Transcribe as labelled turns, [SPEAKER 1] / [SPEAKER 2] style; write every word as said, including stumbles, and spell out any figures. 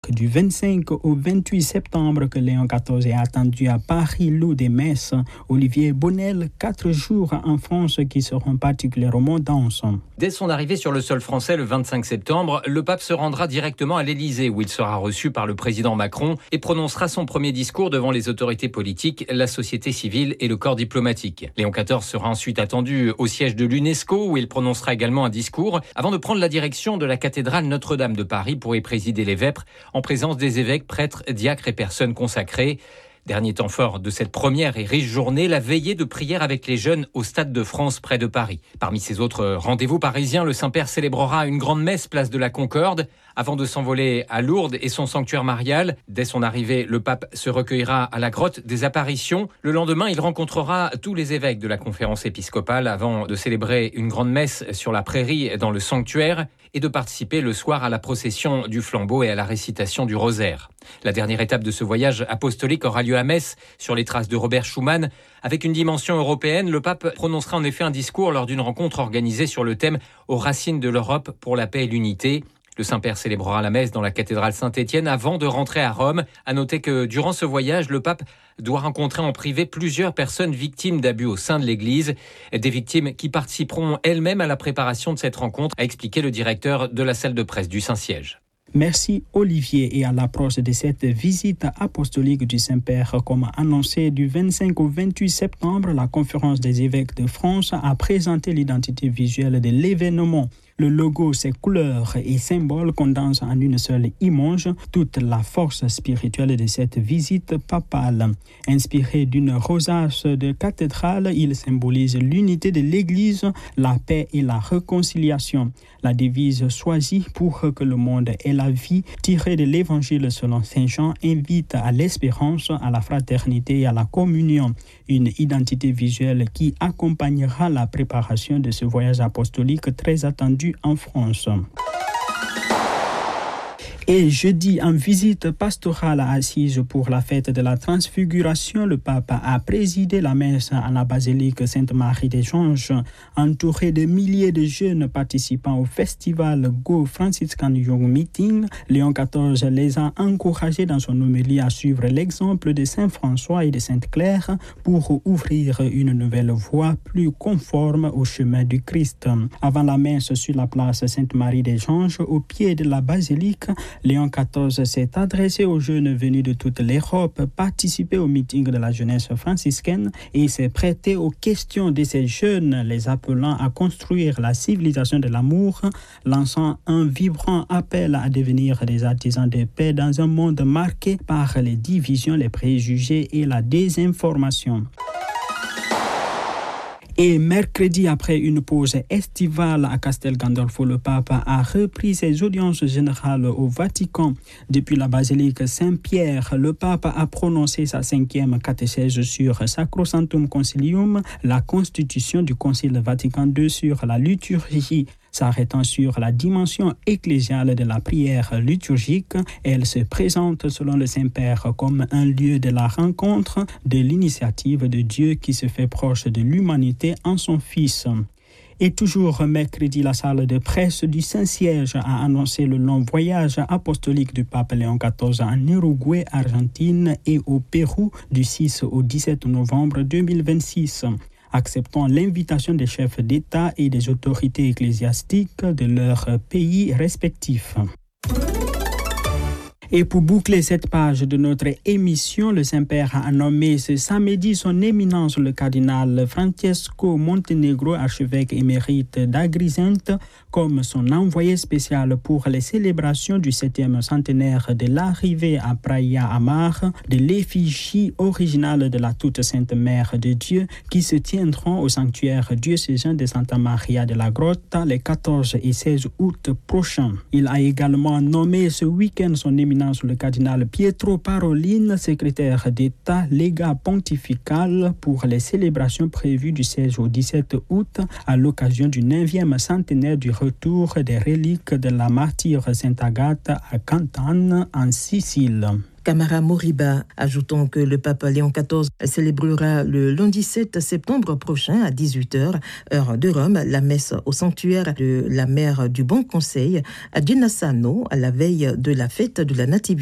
[SPEAKER 1] Du vingt-cinq au vingt-huit septembre que Léon quatorze est attendu à Paris, lors des messes. Olivier Bonnel, quatre jours en France qui seront particulièrement denses.
[SPEAKER 2] Dès son arrivée sur le sol français le vingt-cinq septembre, le pape se rendra directement à l'Élysée où il sera reçu par le président Macron et prononcera son premier discours devant les autorités politiques, la société civile et le corps diplomatique. Léon quatorze sera ensuite attendu au siège de l'UNESCO où il prononcera également un discours avant de prendre la direction de la cathédrale Notre-Dame de Paris pour y présider les vêpres en présence des évêques, prêtres, diacres et personnes consacrées. Dernier temps fort de cette première et riche journée, la veillée de prière avec les jeunes au Stade de France près de Paris. Parmi ses autres rendez-vous parisiens, le Saint-Père célébrera une grande messe place de la Concorde avant de s'envoler à Lourdes et son sanctuaire marial. Dès son arrivée, le pape se recueillera à la grotte des Apparitions. Le lendemain, il rencontrera tous les évêques de la conférence épiscopale avant de célébrer une grande messe sur la prairie dans le sanctuaire et de participer le soir à la procession du flambeau et à la récitation du rosaire. La dernière étape de ce voyage apostolique aura lieu à Metz, sur les traces de Robert Schuman. Avec une dimension européenne, le pape prononcera en effet un discours lors d'une rencontre organisée sur le thème « Aux racines de l'Europe pour la paix et l'unité ». Le Saint-Père célébrera la messe dans la cathédrale Saint-Étienne avant de rentrer à Rome. À noter que durant ce voyage, le pape doit rencontrer en privé plusieurs personnes victimes d'abus au sein de l'Église. Des victimes qui participeront elles-mêmes à la préparation de cette rencontre, a expliqué le directeur de la salle de presse du Saint-Siège.
[SPEAKER 1] Merci Olivier. Et à l'approche de cette visite apostolique du Saint-Père, comme annoncé du vingt-cinq au vingt-huit septembre, la conférence des évêques de France a présenté l'identité visuelle de l'événement. Le logo, ses couleurs et symboles condensent en une seule image toute la force spirituelle de cette visite papale. Inspiré d'une rosace de cathédrale, il symbolise l'unité de l'Église, la paix et la réconciliation. La devise choisie pour que le monde ait la vie, tirée de l'Évangile selon Saint Jean, invite à l'espérance, à la fraternité et à la communion. Une identité visuelle qui accompagnera la préparation de ce voyage apostolique très attendu en France. Et jeudi, en visite pastorale assise pour la fête de la Transfiguration, le pape a présidé la messe à la basilique Sainte-Marie des Anges, entouré de milliers de jeunes participants au festival Go Franciscan Young Meeting. Léon quatorze les a encouragés dans son homélie à suivre l'exemple de Saint François et de Sainte Claire pour ouvrir une nouvelle voie plus conforme au chemin du Christ. Avant la messe sur la place Sainte-Marie des Anges, au pied de la basilique, Léon quatorze s'est adressé aux jeunes venus de toute l'Europe, participé au meeting de la jeunesse franciscaine et s'est prêté aux questions de ces jeunes, les appelant à construire la civilisation de l'amour, lançant un vibrant appel à devenir des artisans de paix dans un monde marqué par les divisions, les préjugés et la désinformation. Et mercredi, après une pause estivale à Castel Gandolfo, le pape a repris ses audiences générales au Vatican. Depuis la basilique Saint-Pierre, le pape a prononcé sa cinquième catéchèse sur Sacrosanctum Concilium, la constitution du Concile Vatican deux sur la liturgie. S'arrêtant sur la dimension ecclésiale de la prière liturgique, elle se présente selon le Saint-Père comme un lieu de la rencontre, de l'initiative de Dieu qui se fait proche de l'humanité en son Fils. Et toujours mercredi, la salle de presse du Saint-Siège a annoncé le long voyage apostolique du pape Léon quatorze en Uruguay, Argentine et au Pérou du six au dix-sept novembre deux mille vingt-six. Acceptant l'invitation des chefs d'État et des autorités ecclésiastiques de leurs pays respectifs. Et pour boucler cette page de notre émission, le Saint-Père a nommé ce samedi son éminence le cardinal Francesco Montenegro, archevêque émérite d'Agrigente, comme son envoyé spécial pour les célébrations du septième centenaire de l'arrivée à Praia Amar de l'effigie originale de la toute sainte Mère de Dieu qui se tiendront au sanctuaire diocésain de Santa Maria de la Grotta les quatorze et seize août prochains. Il a également nommé ce week-end son éminence le cardinal Pietro Parolin, secrétaire d'État, légat pontifical pour les célébrations prévues du seize au dix-sept août à l'occasion du neuvième centenaire du retour des reliques de la martyre Sainte Agathe à Cantane en Sicile.
[SPEAKER 3] Camara Moriba, ajoutant que le pape Léon quatorze célébrera le lundi sept septembre prochain à dix-huit heures, heure de Rome, la messe au sanctuaire de la mère du Bon Conseil à Genassano à la veille de la fête de la Nativité.